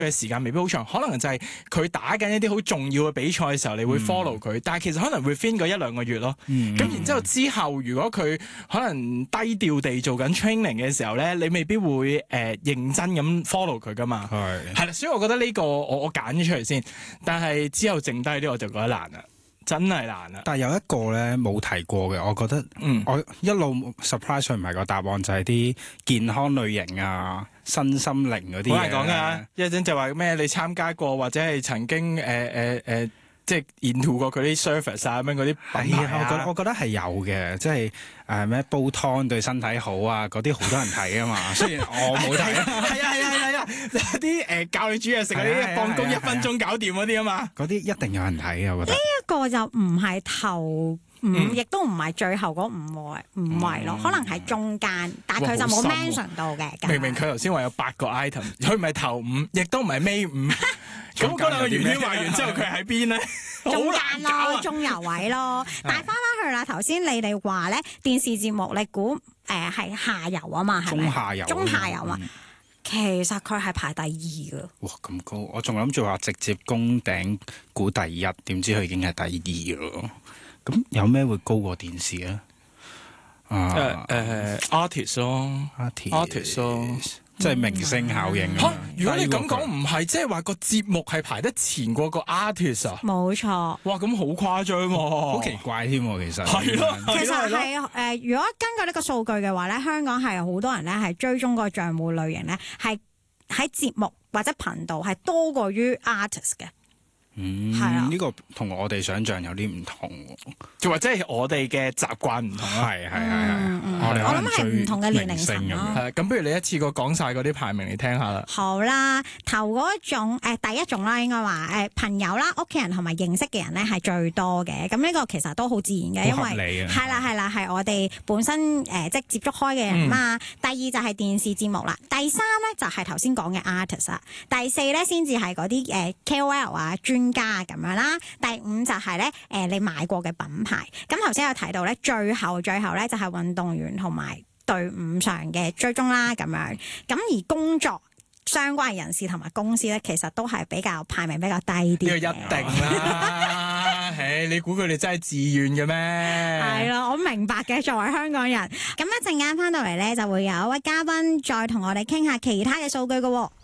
嘅時間未必好長，可能就係佢打緊一啲好重要嘅比賽嘅時候，你會 follow 佢，但係其實可能會 within 嗰1-2個月咯。咁然之後之後，如果佢可能低調地做緊 training 嘅時候咧，你未必會認真咁 follow 佢噶嘛。係啦，所以我覺得呢個我揀咗出嚟先，但係之後剩低啲我就覺得難啦。真係難啊！ 但係有一個咧冇提過嘅，我覺得我一路 surprise 佢唔係個答案，就係啲健康類型啊、身心靈嗰啲嘢。好難講㗎， 一陣就話咩？你參加過或者係曾經即係 into 過佢啲 service 啊咁樣嗰啲品牌啊。 我覺得係有嘅，即係咩煲湯對身體好啊，嗰啲好多人睇啊嘛。雖然我冇睇。 係啊，有啲教你煮嘢食嗰啲，放工1分鐘搞掂嗰啲啊嘛。 嗰啲一定有人睇啊，我覺得。 呢一個就唔係頭5，亦都唔係最後嗰5位咯，可能係中間，但係佢就冇 mention 到嘅。 明明佢頭先話有8個 item， 佢唔係頭5，亦都唔係尾5。咁嗰兩個圓圈畫完之後，佢喺邊咧？ 中間咯，中游位咯。但係翻返去啦，頭先你哋話咧電視節目，你估係下游啊嘛？係咪？中下游啊。其實佢係排第2㗎。 哇，咁高！我仲諗住話直接攻頂估第1，點知佢已經係第2咯。咁有咩會高過電視咧 ？artist 咯，artist 咯， 即係明星效應啊！如果你咁講唔係，即係話個節目係排得前過個 artist 啊？ 冇錯。 哇，咁好誇張喎， 好奇怪添喎，其實。 係咯， 其實係如果根據呢個數據嘅話咧，香港係好多人咧係追蹤個賬戶類型咧，係喺節目或者頻道係多過於 artist 嘅。係啊， 呢個同我哋想象有啲唔同， 就或者係我哋嘅習慣唔同咯。 係， 我諗係唔同嘅年齡層咯。 係咁，不如你一次過講晒嗰啲排名嚟聽下啦。 好啦，頭嗰種第一種啦，應該話朋友啦、屋企人同埋認識嘅人咧係最多嘅。咁呢個其實都好自然嘅，因為係啦，係我哋本身即係接觸開嘅人嘛。第二就係電視節目啦，第三咧就係頭先講嘅 artist 啦，第四咧先至係嗰啲KOL 啊、專家啊咁樣啦，第5就係咧你買過嘅品牌。咁頭先有提到咧，最後咧就係運動員同埋隊伍上嘅追蹤啦咁樣。咁而工作相關人士同埋公司咧，其實都係排名比較低啲。呢個一定啦，你估佢哋真係自願嘅咩？ 係咯，我明白嘅。作為香港人，咁一陣間翻到嚟咧，就會有一位嘉賓再同我哋傾下其他嘅數據㗎喎。